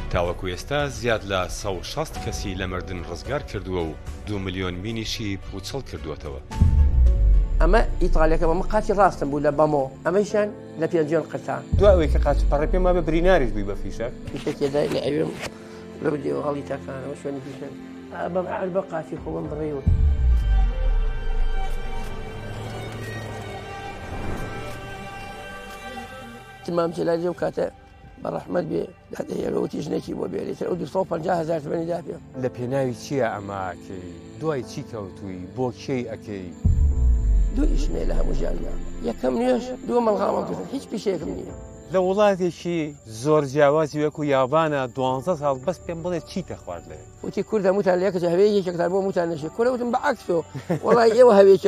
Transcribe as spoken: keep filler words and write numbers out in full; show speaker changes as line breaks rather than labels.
تاوەکو ئێستا زیاد لە سەد و شەست کەسی لە مردن ڕزگار کردووە و دو ملیۆن مینیشی پوچەڵ کردووەتەوە.
ئەمە ئیتالیەکە بەمە قاچی ڕاستم بوو لە بەمۆ ئەمەشان لە پێنجۆن قەتان
دوایەوەی کە قاچپەڕە پێما بە بریناریش بووی بە فیشەک
فیشەکێدا لە ئەوێم لە بدێەوە هەڵی تاکانەوە شوێنی فیشەک بەم عەل بە قاچی خۆڵم بڕێوە تمام جەلالی لەو کاتە بەڕەحمەت بێ دادەیەوەتی ژنێکی بۆ بێرێتە ئەو دوو سەد و پەنجا هەزار تومانی دا پێ
لە پێناوی چییە ئەماکەی دوای چی کەوتووی بۆ کێی ئەەکەی
دوو ئیشمێ لە هەموو ژیاندا یەکەم نوێژ دووە مەڵغاڵم کردن هیچ پیشەیەکم نییە
لە وڵاتێکی زۆر جیاوازی وەکو یابانە دوانزە ساڵ بەس پێم بڵێ چیتە خوارد لێ
وتی کوردە موتان لەکە هەوێ یەکێکتان بۆ موتان نەشێ کورە وتم بە عەکسۆ وەڵای ئێوە هەوێ